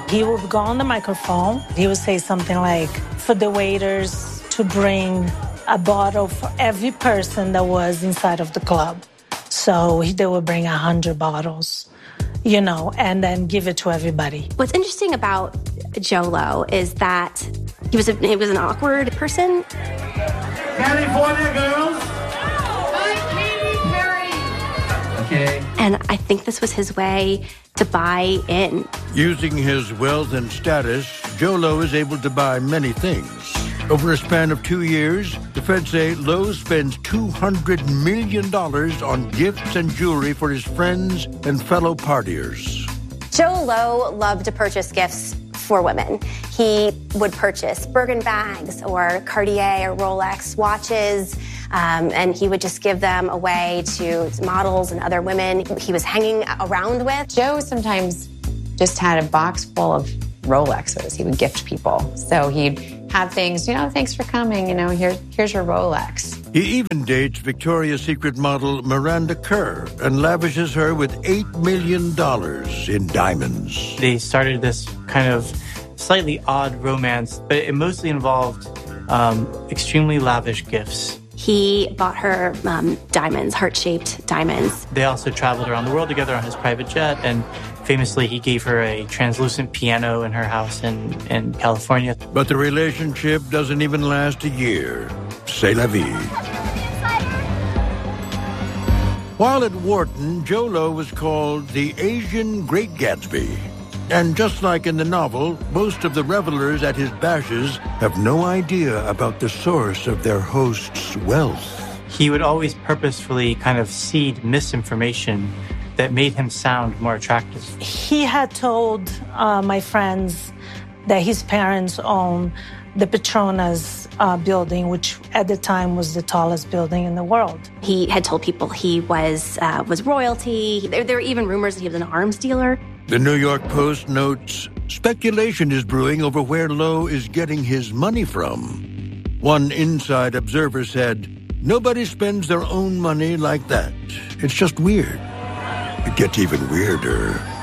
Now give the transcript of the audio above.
He would go on the microphone. He would say something like, for the waiters to bring a bottle for every person that was inside of the club. So they would bring 100 bottles, and then give it to everybody. What's interesting about Joe-Lo is that he was an awkward person. California girls. Hi, Katy Perry. Okay. And I think this was his way to buy in. Using his wealth and status, Joe-Lo is able to buy many things. Over a span of 2 years, the feds say Lo spends $200 million on gifts and jewelry for his friends and fellow partiers. Joe-Lo loved to purchase gifts for women. He would purchase Birkin bags or Cartier or Rolex watches, and he would just give them away to models and other women he was hanging around with. Joe sometimes just had a box full of Rolexes he would gift people. So he'd have things, thanks for coming, here's your Rolex. He even dates Victoria's Secret model Miranda Kerr and lavishes her with $8 million in diamonds. They started this kind of slightly odd romance, but it mostly involved extremely lavish gifts. He bought her diamonds, heart-shaped diamonds. They also traveled around the world together on his private jet, and famously, he gave her a translucent piano in her house in California. But the relationship doesn't even last a year. C'est la vie. While at Wharton, Joe-Lo was called the Asian Great Gatsby. And just like in the novel, most of the revelers at his bashes have no idea about the source of their host's wealth. He would always purposefully kind of seed misinformation that made him sound more attractive. He had told my friends that his parents owned the Petronas building, which at the time was the tallest building in the world. He had told people he was royalty. There were even rumors that he was an arms dealer. The New York Post notes, speculation is brewing over where Lo is getting his money from. One inside observer said, nobody spends their own money like that. It's just weird. It gets even weirder